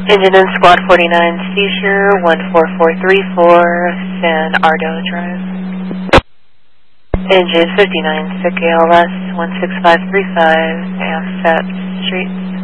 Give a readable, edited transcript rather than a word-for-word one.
Engine in Squad 49, Seizure 14434, San Ardo Drive. Engine 59, sick ALS 16535, AFSAT Street.